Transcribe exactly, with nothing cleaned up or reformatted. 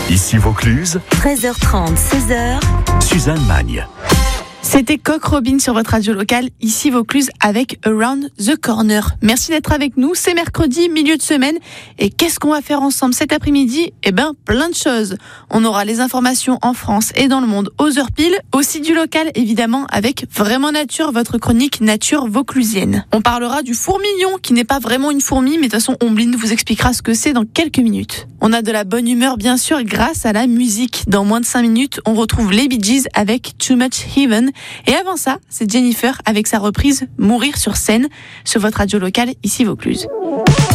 Ici Vaucluse, treize heures trente, seize heures. Suzanne Magne. C'était Coq Robin sur votre radio locale, ici Vaucluse, avec Around the Corner. Merci d'être avec nous, c'est mercredi, milieu de semaine. Et qu'est-ce qu'on va faire ensemble cet après-midi ? Eh ben, plein de choses. On aura les informations en France et dans le monde aux heures pile, aussi du local évidemment, avec Vraiment Nature, votre chronique nature vauclusienne. On parlera du fourmilion, qui n'est pas vraiment une fourmi, mais de toute façon, Ombline vous expliquera ce que c'est dans quelques minutes. On a de la bonne humeur, bien sûr, grâce à la musique. Dans moins de cinq minutes, on retrouve les Bee Gees avec Too Much Heaven. Et avant ça, c'est Jennifer avec sa reprise Mourir sur scène sur votre radio locale, ici Vaucluse.